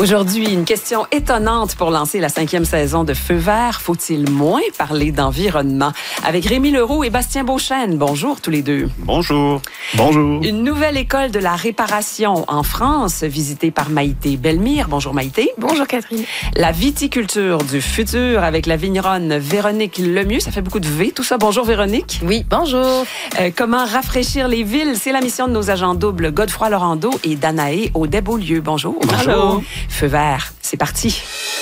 Aujourd'hui, une question étonnante pour lancer la 5e saison de Feu vert. Faut-il moins parler d'environnement? Avec Rémi Leroux et Bastien Beauchesne. Bonjour tous les deux. Bonjour. Bonjour. Une nouvelle école de la réparation en France, visitée par Maïté Bellemire. Bonjour Maïté. Bonjour Catherine. La viticulture du futur avec la vigneronne Véronique Lemieux. Ça fait beaucoup de V, tout ça. Bonjour Véronique. Oui, bonjour. Comment rafraîchir les villes? C'est la mission de nos agents doubles Godefroy Laurando et Danaé Audet-Beaulieu. Bonjour. Bonjour. Feu vert, c'est parti.